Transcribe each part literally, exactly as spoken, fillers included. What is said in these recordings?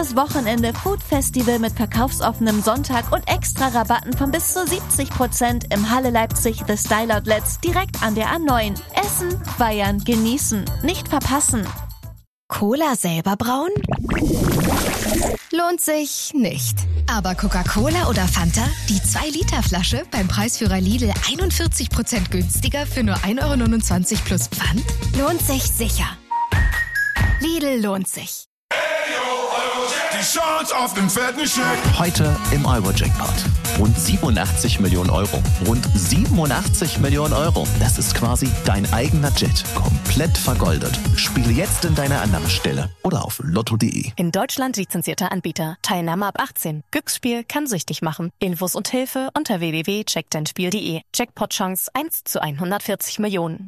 Großes Wochenende Food Festival mit verkaufsoffenem Sonntag und extra Rabatten von bis zu siebzig Prozent im Halle Leipzig The Style Outlets direkt an der A neun. Essen, feiern, genießen. Nicht verpassen. Cola selber brauen? Lohnt sich nicht. Aber Coca-Cola oder Fanta? Die zwei Liter Flasche beim Preisführer Lidl einundvierzig Prozent günstiger für nur ein Euro neunundzwanzig plus Pfand? Lohnt sich sicher. Lidl lohnt sich. Die Chance auf den fetten Scheck. Heute im Euro-Jackpot. Rund siebenundachtzig Millionen Euro. Rund siebenundachtzig Millionen Euro. Das ist quasi dein eigener Jet. Komplett vergoldet. Spiele jetzt in deiner Annahmestelle oder auf lotto punkt de. In Deutschland lizenzierter Anbieter. Teilnahme ab achtzehn. Glücksspiel kann süchtig machen. Infos und Hilfe unter w w w punkt check dein spiel punkt de. Jackpot-Chance eins zu hundertvierzig Millionen.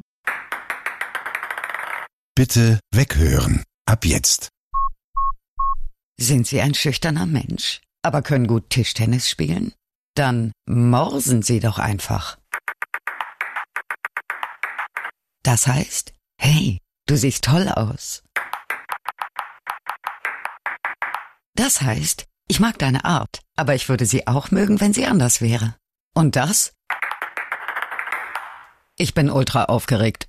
Bitte weghören. Ab jetzt. Sind Sie ein schüchterner Mensch, aber können gut Tischtennis spielen? Dann morsen Sie doch einfach. Das heißt, hey, du siehst toll aus. Das heißt, ich mag deine Art, aber ich würde sie auch mögen, wenn sie anders wäre. Und das? Ich bin ultra aufgeregt.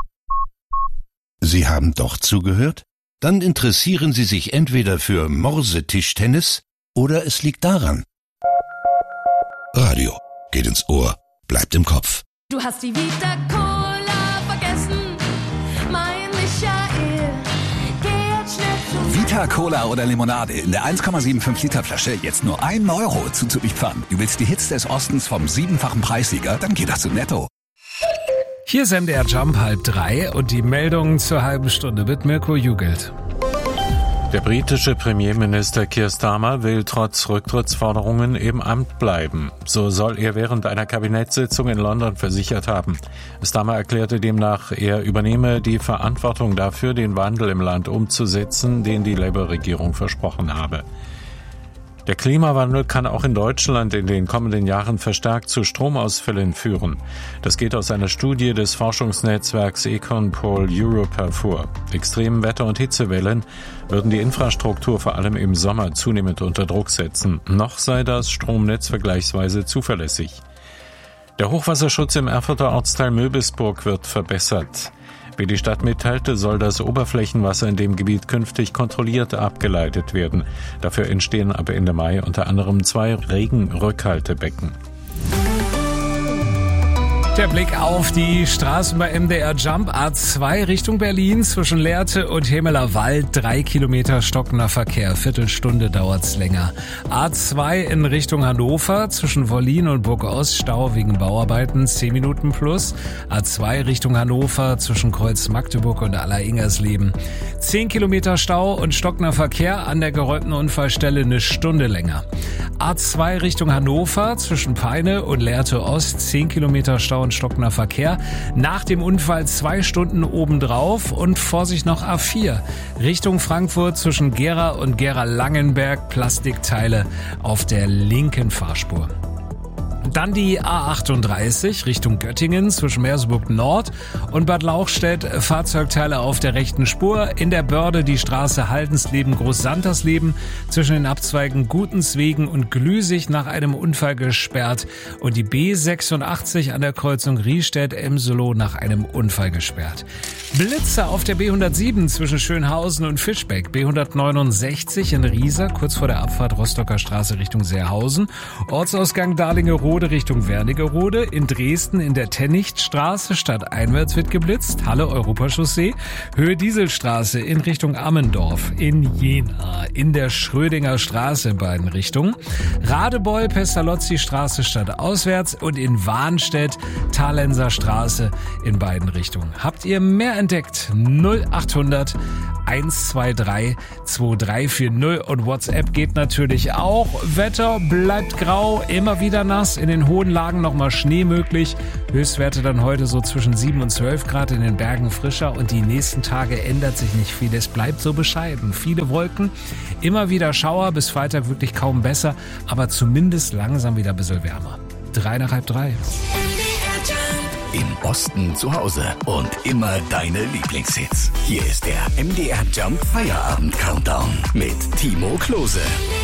Sie haben doch zugehört? Dann interessieren Sie sich entweder für Morse-Tischtennis oder es liegt daran. Radio geht ins Ohr, bleibt im Kopf. Du hast die Vita Cola vergessen, mein Michael. Geh jetzt schnell zu Vita Cola oder Limonade in der eins Komma fünfundsiebzig Liter Flasche jetzt nur ein Euro zuzüglich Pfand. Du willst die Hits des Ostens vom siebenfachen Preissieger? Dann geht das zu Netto. Hier ist M D R Jump halb drei und die Meldungen zur halben Stunde mit Mirko Jugelt. Der britische Premierminister Keir Starmer will trotz Rücktrittsforderungen im Amt bleiben. So soll er während einer Kabinettssitzung in London versichert haben. Starmer erklärte demnach, er übernehme die Verantwortung dafür, den Wandel im Land umzusetzen, den die Labour-Regierung versprochen habe. Der Klimawandel kann auch in Deutschland in den kommenden Jahren verstärkt zu Stromausfällen führen. Das geht aus einer Studie des Forschungsnetzwerks Econ-Pol Europe hervor. Extremen Wetter- und Hitzewellen würden die Infrastruktur vor allem im Sommer zunehmend unter Druck setzen. Noch sei das Stromnetz vergleichsweise zuverlässig. Der Hochwasserschutz im Erfurter Ortsteil Möbisburg wird verbessert. Wie die Stadt mitteilte, soll das Oberflächenwasser in dem Gebiet künftig kontrolliert abgeleitet werden. Dafür entstehen ab Ende Mai unter anderem zwei Regenrückhaltebecken. Der Blick auf die Straßen bei M D R Jump. A zwei Richtung Berlin zwischen Lehrte und Hemeler Wald. Drei Kilometer stockender Verkehr. Viertelstunde dauert's länger. A zwei in Richtung Hannover zwischen Wollin und Burgost. Stau wegen Bauarbeiten. Zehn Minuten plus. A zwei Richtung Hannover zwischen Kreuz Magdeburg und Aller-Ingersleben. Zehn Kilometer Stau und stockender Verkehr an der geräumten Unfallstelle eine Stunde länger. A zwei Richtung Hannover zwischen Peine und Lehrte Ost. Zehn Kilometer Stau und stockender Verkehr. Nach dem Unfall zwei Stunden obendrauf und Vorsicht noch A vier. Richtung Frankfurt zwischen Gera und Gera-Langenberg. Plastikteile auf der linken Fahrspur. Dann die A achtunddreißig Richtung Göttingen zwischen Merseburg Nord und Bad Lauchstädt. Fahrzeugteile auf der rechten Spur. In der Börde die Straße Haldensleben-Großsantersleben zwischen den Abzweigen Gutenswegen und Glüsig nach einem Unfall gesperrt. Und die B sechsundachtzig an der Kreuzung Riestedt-Emselow nach einem Unfall gesperrt. Blitze auf der B hundertsieben zwischen Schönhausen und Fischbeck. B hundertneunundsechzig in Riesa kurz vor der Abfahrt Rostocker Straße Richtung Seerhausen. Ortsausgang Darlingerode Richtung Wernigerode. In Dresden in der Tennichtstraße stadteinwärts wird geblitzt. Halle Europachaussee. Höhe Dieselstraße in Richtung Ammendorf. In Jena in der Schrödinger Straße in beiden Richtungen. Radebeul Pestalozzi Straße stadtauswärts und in Warnstedt Talenser Straße in beiden Richtungen. Habt ihr mehr entdeckt? null achthundert eins zwei drei zwei drei vier null und WhatsApp geht natürlich auch. Wetter bleibt grau, immer wieder nass, in den hohen Lagen nochmal Schnee möglich. Höchstwerte dann heute so zwischen sieben und zwölf Grad, in den Bergen frischer und die nächsten Tage ändert sich nicht viel. Es bleibt so bescheiden. Viele Wolken, immer wieder Schauer, bis Freitag wirklich kaum besser, aber zumindest langsam wieder ein bisschen wärmer. Drei nach halb drei. im Osten zu Hause und immer deine Lieblingshits. Hier ist der M D R Jump Feierabend Countdown mit Timo Klose.